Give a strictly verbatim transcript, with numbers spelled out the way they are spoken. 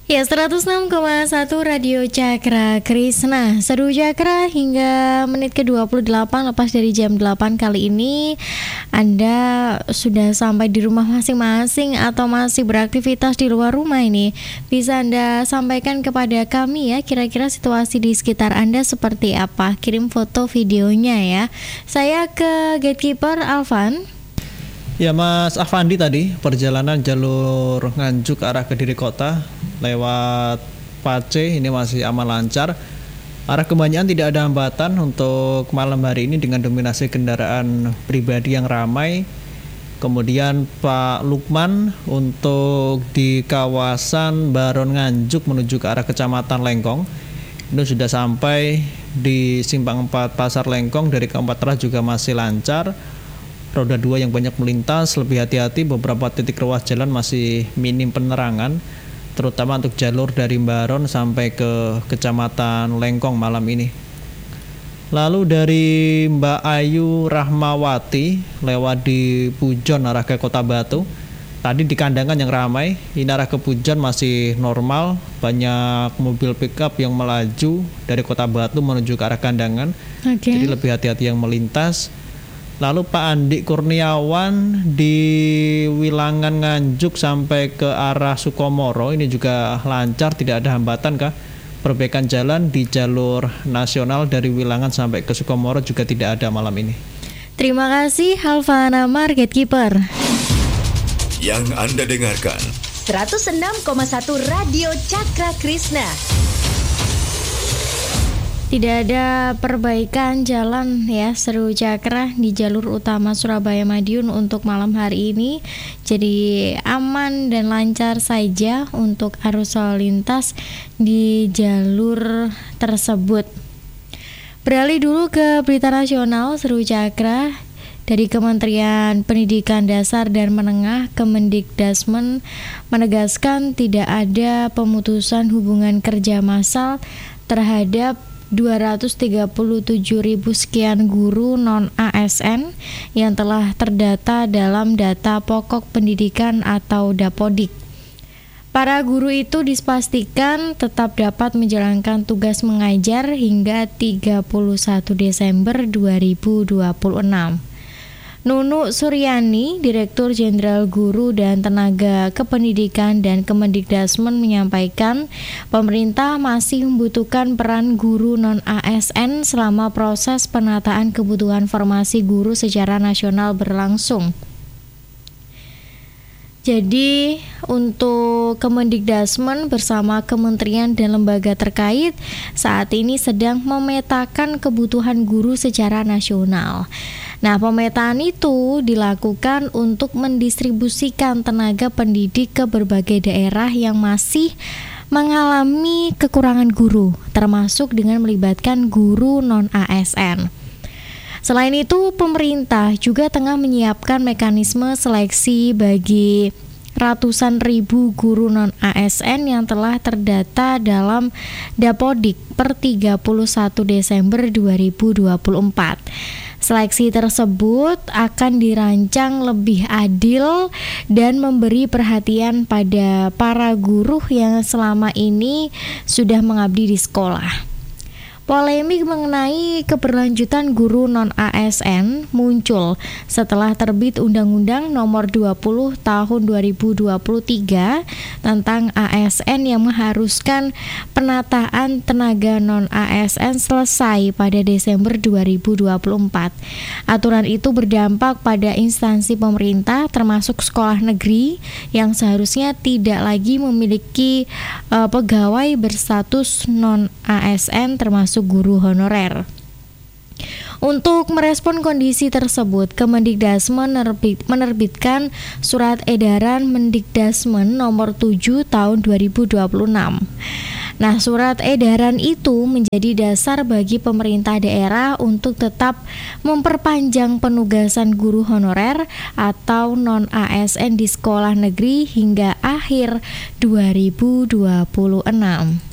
Ya, seratus enam koma satu Radio Cakra Krisna. Seru Cakra hingga menit ke dua puluh delapan lepas dari jam delapan kali ini. Anda sudah sampai di rumah masing-masing atau masih beraktivitas di luar rumah ini, bisa Anda sampaikan kepada kami ya, kira-kira situasi di sekitar Anda seperti apa. Kirim foto videonya ya. Saya ke Gatekeeper Alvan. Ya Mas Afandi, tadi perjalanan jalur Nganjuk ke arah Kediri Kota lewat Pace ini masih aman lancar. Arah Kebanyakan tidak ada hambatan untuk malam hari ini dengan dominasi kendaraan pribadi yang ramai. Kemudian Pak Lukman untuk di kawasan Baron Nganjuk menuju ke arah Kecamatan Lengkong ini sudah sampai di Simpang empat Pasar Lengkong. Dari keempat arah juga masih lancar. Roda dua yang banyak melintas, lebih hati-hati, beberapa titik ruas jalan masih minim penerangan, terutama untuk jalur dari Baron sampai ke Kecamatan Lengkong malam ini. Lalu dari Mbak Ayu Rahmawati lewat di Pujon arah ke Kota Batu, tadi di Kandangan yang ramai, ini arah ke Pujon masih normal, banyak mobil pickup yang melaju dari Kota Batu menuju ke arah Kandangan, okay. Jadi lebih hati-hati yang melintas. Lalu Pak Andi Kurniawan di Wilangan Nganjuk sampai ke arah Sukomoro ini juga lancar, tidak ada hambatan kah? Perbaikan jalan di jalur nasional dari Wilangan sampai ke Sukomoro juga tidak ada malam ini. Terima kasih Halvana Mar, Gatekeeper. Yang Anda dengarkan seratus enam koma satu Radio Cakra Krisna. Tidak ada perbaikan jalan ya, Seru Cakra di jalur utama Surabaya Madiun untuk malam hari ini. Jadi aman dan lancar saja untuk arus lalu lintas di jalur tersebut. Beralih dulu ke berita nasional, Seru Cakra. Dari Kementerian Pendidikan Dasar dan Menengah, Kemendikdasmen menegaskan tidak ada pemutusan hubungan kerja massal terhadap dua ratus tiga puluh tujuh ribu sekian guru non-A S N yang telah terdata dalam data pokok pendidikan atau Dapodik. Para guru itu dipastikan tetap dapat menjalankan tugas mengajar hingga tiga puluh satu Desember dua ribu dua puluh enam. Nunu Suryani, Direktur Jenderal Guru dan Tenaga Kependidikan dan Kemendikdasmen menyampaikan pemerintah masih membutuhkan peran guru non-A S N selama proses penataan kebutuhan formasi guru secara nasional berlangsung. Jadi untuk Kemendikdasmen bersama kementerian dan lembaga terkait saat ini sedang memetakan kebutuhan guru secara nasional. Nah, pemetaan itu dilakukan untuk mendistribusikan tenaga pendidik ke berbagai daerah yang masih mengalami kekurangan guru, termasuk dengan melibatkan guru non-A S N. Selain itu, pemerintah juga tengah menyiapkan mekanisme seleksi bagi ratusan ribu guru non-A S N yang telah terdata dalam Dapodik per tiga puluh satu Desember dua ribu dua puluh empat. Seleksi tersebut akan dirancang lebih adil dan memberi perhatian pada para guru yang selama ini sudah mengabdi di sekolah. Polemik mengenai keberlanjutan guru non-A S N muncul setelah terbit Undang-Undang Nomor dua puluh Tahun dua ribu dua puluh tiga tentang A S N yang mengharuskan penataan tenaga non-A S N selesai pada Desember dua ribu dua puluh empat. Aturan itu berdampak pada instansi pemerintah termasuk sekolah negeri yang seharusnya tidak lagi memiliki uh, pegawai berstatus non-A S N termasuk guru honorer. Untuk merespon kondisi tersebut, Kemendikdasmen menerbit, menerbitkan Surat Edaran Mendikdasmen Nomor tujuh Tahun dua ribu dua puluh enam. Nah, surat edaran itu menjadi dasar bagi pemerintah daerah untuk tetap memperpanjang penugasan guru honorer atau non-A S N di sekolah negeri hingga akhir dua ribu dua puluh enam.